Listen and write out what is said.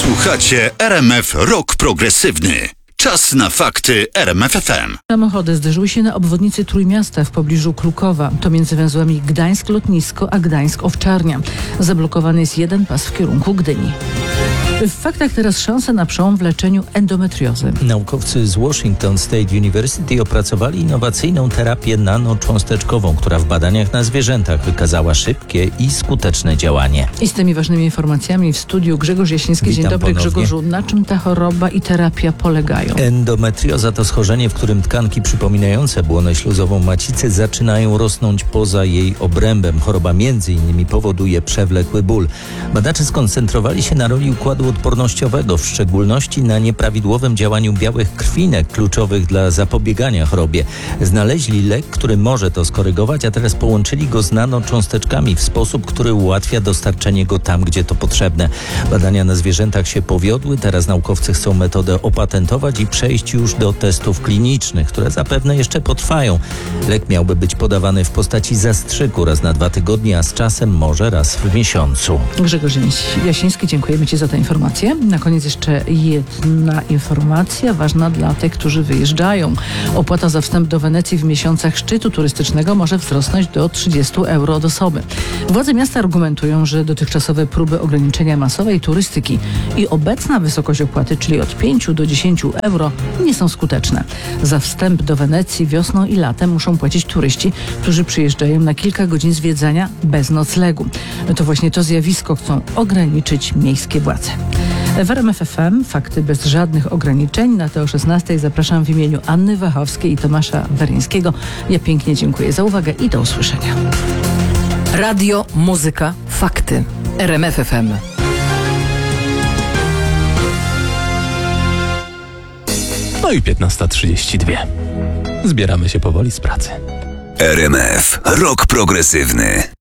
Słuchacie RMF Rock Progresywny. Czas na fakty RMF FM. Samochody zderzyły się na obwodnicy Trójmiasta w pobliżu Klukowa. To między węzłami Gdańsk Lotnisko a Gdańsk Owczarnia. Zablokowany jest jeden pas w kierunku Gdyni. W faktach teraz szanse na przełom w leczeniu endometriozy. Naukowcy z Washington State University opracowali innowacyjną terapię nanocząsteczkową, która w badaniach na zwierzętach wykazała szybkie i skuteczne działanie. I z tymi ważnymi informacjami w studiu Grzegorz Jasiński. Dzień dobry, ponownie. Grzegorzu. Na czym ta choroba i terapia polegają? Endometrioza to schorzenie, w którym tkanki przypominające błonę śluzową macicy zaczynają rosnąć poza jej obrębem. Choroba m.in. powoduje przewlekły ból. Badacze skoncentrowali się na roli układu odpornościowego, w szczególności na nieprawidłowym działaniu białych krwinek kluczowych dla zapobiegania chorobie. Znaleźli lek, który może to skorygować, a teraz połączyli go z nanocząsteczkami w sposób, który ułatwia dostarczenie go tam, gdzie to potrzebne. Badania na zwierzętach się powiodły, teraz naukowcy chcą metodę opatentować i przejść już do testów klinicznych, które zapewne jeszcze potrwają. Lek miałby być podawany w postaci zastrzyku raz na 2 tygodnie, a z czasem może raz w miesiącu. Grzegorz Jasiński, dziękujemy Ci za tę informację. Na koniec jeszcze jedna informacja ważna dla tych, którzy wyjeżdżają. Opłata za wstęp do Wenecji w miesiącach szczytu turystycznego może wzrosnąć do 30 euro od osoby. Władze miasta argumentują, że dotychczasowe próby ograniczenia masowej turystyki i obecna wysokość opłaty, czyli od 5 do 10 euro, nie są skuteczne. Za wstęp do Wenecji wiosną i latem muszą płacić turyści, którzy przyjeżdżają na kilka godzin zwiedzania bez noclegu. To właśnie to zjawisko chcą ograniczyć miejskie władze. W RMF FM fakty bez żadnych ograniczeń. Na to o 16:00 zapraszam w imieniu Anny Wachowskiej i Tomasza Weryńskiego. Ja pięknie dziękuję za uwagę i do usłyszenia. Radio, muzyka, fakty. RMF FM. No i 15:32. Zbieramy się powoli z pracy. RMF Rock Progresywny.